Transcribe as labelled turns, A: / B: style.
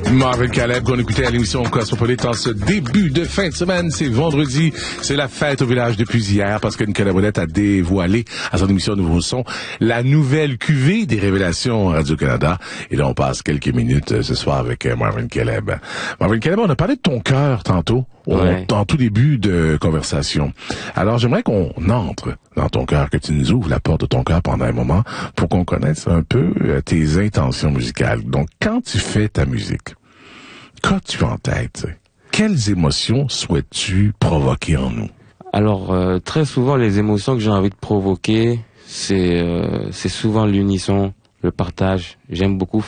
A: Marvin Caleb, qu'on écoutait à l'émission Cosmopolite en ce début de fin de semaine. C'est vendredi, c'est la fête au village depuis hier parce que Nicolas Ouellette a dévoilé à son émission Nouveau Son la nouvelle cuvée des révélations Radio-Canada. Et là, on passe quelques minutes ce soir avec Marvin Caleb. Marvin Caleb, on a parlé de ton cœur tantôt, en tout début de conversation. Alors, j'aimerais qu'on entre dans ton cœur, que tu nous ouvres la porte de ton cœur pendant un moment pour qu'on connaisse un peu tes intentions musicales. Donc, quand tu fais ta musique, qu'as-tu en tête? Quelles émotions souhaites-tu provoquer en nous?
B: Alors, très souvent, les émotions que j'ai envie de provoquer, c'est souvent l'unisson, le partage. J'aime beaucoup